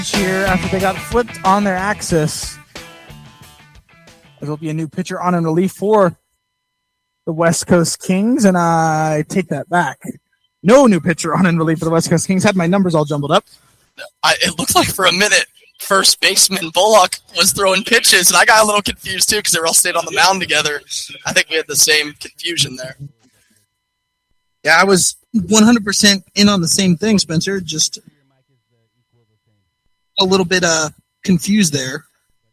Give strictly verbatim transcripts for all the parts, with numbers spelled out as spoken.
Here after they got flipped on their axis. There'll be a new pitcher on in relief for the West Coast Kings, and I take that back. No new pitcher on in relief for the West Coast Kings. Had my numbers all jumbled up. I, it looked like for a minute first baseman Bullock was throwing pitches, and I got a little confused too because they were all stayed on the mound together. I think we had the same confusion there. Yeah, I was one hundred percent in on the same thing, Spencer. Just a little bit uh, confused there.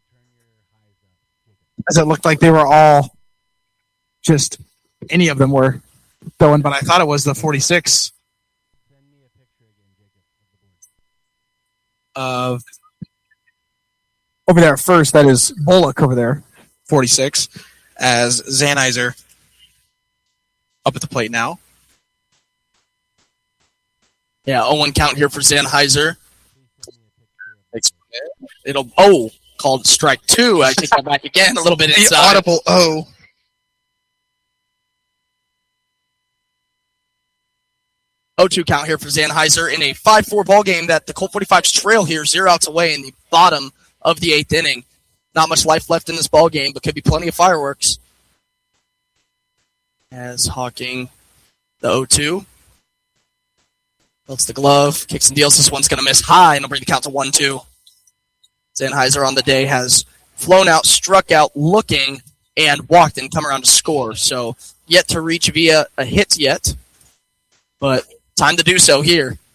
As it looked like they were all just, any of them were throwing, but I thought it was the forty-six of over there at first. That is Bullock over there, forty-six, as Zanizer up at the plate now. Yeah, oh one count here for Zanizer. It'll, oh, called strike two. I take that back again, a little bit inside. The audible O. oh two count here for Zanizer in a five four ball game that the Colt forty-fives trail here, zero outs away in the bottom of the eighth inning. Not much life left in this ball game, but could be plenty of fireworks. As Hawking, the oh two. Builds the glove, kicks and deals. This one's going to miss high, and it'll bring the count to one two. Zanizer on the day has flown out, struck out, looking, and walked and come around to score. So yet to reach via a hit yet, but time to do so here.